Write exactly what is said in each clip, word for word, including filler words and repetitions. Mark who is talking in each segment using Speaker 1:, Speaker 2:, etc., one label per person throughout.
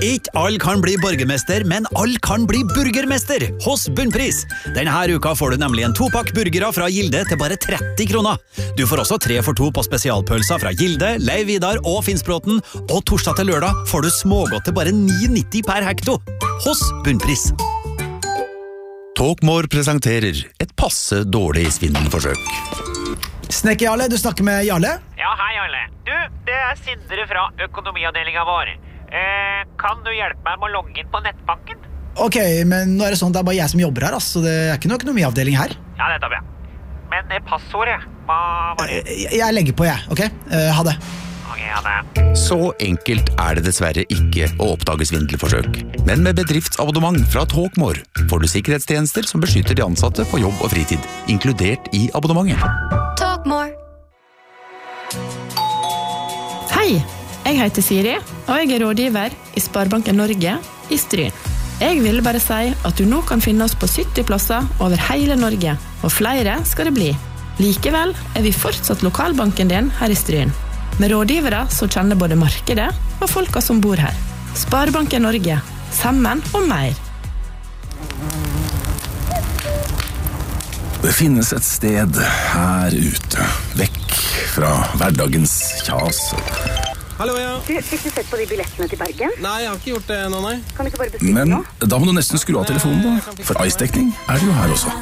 Speaker 1: Ikke alle kan bli borgermester, men alle kan bli burgermester hos Bunnpris. Denne uka får du nemlig en topakk burgere fra Gilde til bare tretti kroner. Du får også tre for to på spesialpølser fra Gilde, Leiv Vidar og Finnsbråten, og torsdag til lørdag får du smågodt til bare ni nitti per hekto hos Bunnpris.
Speaker 2: Talkmore presenterer et passe dårlig svindelforsøk.
Speaker 3: Snekker Jarle, du snakker med Jarle?
Speaker 4: Ja, hei Jarle. Du, det er Sindre fra økonomiavdelingen vår. Eh, kan du hjelpe meg med å logge inn på nettbanken?
Speaker 3: Ok, men nå er det sånn at det er bare jeg som jobber her, altså. Det er ikke noe økonomiavdeling her.
Speaker 4: Ja, det er bra. Men det passordet, hva var det?
Speaker 3: Jeg, jeg legger på, jeg, ok? Uh, ha det.
Speaker 4: Ok, ha det.
Speaker 2: Så enkelt er det dessverre ikke å oppdage svindelforsøk. Men med bedriftsabonnement fra Talkmore får du sikkerhetstjenester som beskytter de ansatte på jobb og fritid, inkludert i abonnementet.
Speaker 5: Talkmore.
Speaker 6: Hei, jeg heter Siri, og jeg er rådgiver i Sparebanken Norge i Stryn. Jeg vil bare si at du nå kan finne oss på sytti plasser over hele Norge, og flere skal det bli. Likevel er vi fortsatt lokalbanken din her i Stryn, med rådgivere som kjenner både markedet og folka som bor her. Sparebanken Norge, sammen og mer.
Speaker 7: Det finnes et sted her ute, vekk fra hverdagens kjas.
Speaker 8: Hallo, ja.
Speaker 9: Du, fikk du sett på de billettene til Bergen?
Speaker 8: Nei, jeg har ikke gjort det nå, nei.
Speaker 9: Kan du ikke bare bestille
Speaker 7: Men
Speaker 9: nå?
Speaker 7: da må du nesten skru av telefonen da, for Ice-dekning er det jo her også.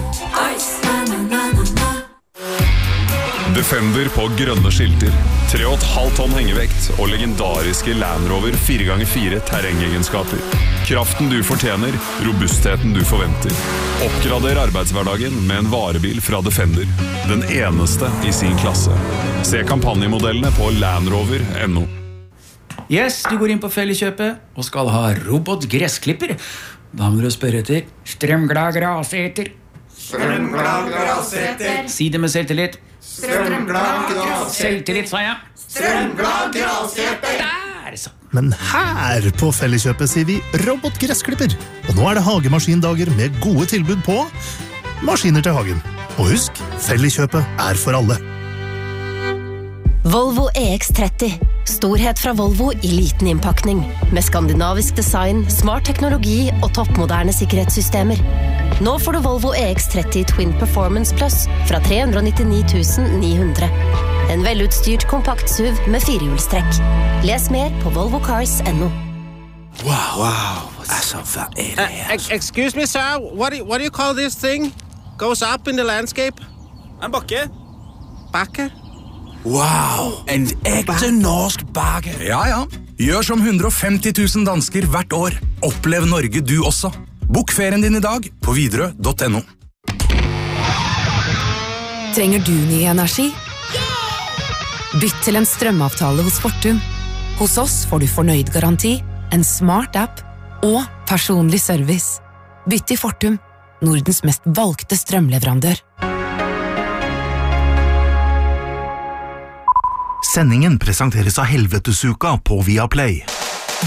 Speaker 10: Defender på grønne skilter, tre komma fem tonn hengevekt og legendariske Land Rover fire ganger fire terrengegenskaper. Kraften du fortjener, robustheten du forventer. Oppgrader arbeidshverdagen med en varebil fra Defender. Den eneste i sin klasse. Se kampanjemodellene på landrover punktum no.
Speaker 11: Yes, du går inn på Felleskjøpet og skal ha robotgressklipper. Da må du spørre etter strømglad graseter.
Speaker 12: Strømglad graseter.
Speaker 11: Si det med selvtillit.
Speaker 12: Strømglad graseter.
Speaker 11: Selvtillit, sa jeg.
Speaker 12: Strømglad graseter.
Speaker 11: Der, så.
Speaker 13: Men her på Felleskjøpet sier vi robotgressklipper. Og nå er det hagemaskindager med gode tilbud på maskiner til hagen. Og husk, Felleskjøpet er for alle.
Speaker 5: Volvo E X tretti. Storhet fra Volvo i liten innpakning. Med skandinavisk design, smart teknologi og toppmoderne sikkerhetssystemer. Nå får du Volvo E X tretti Twin Performance Plus fra tre hundre nittini tusen ni hundre. En velutstyrt kompakt S U V med firehjulstrekk. Les mer på volvo cars punktum no.
Speaker 8: Wow, wow. Altså, hva er det her? Uh, excuse me, sir. What do, what do you call this thing? Goes up in the landscape? En bakke. Bakke?
Speaker 7: Wow, en ekte norsk bager. Ja, ja. Gjør som hundre og femti tusen dansker hvert år. Opplev Norge du også. Bok ferien din i dag på Widerøe punktum no.
Speaker 14: Trenger du ny energi? Bytt til en strømavtale hos Fortum. Hos oss får du fornøyd garanti, en smart app og personlig service. Bytt til Fortum, Nordens mest valgte strømleverandør.
Speaker 13: Sendingen presenteres av Helvetesuka på Viaplay.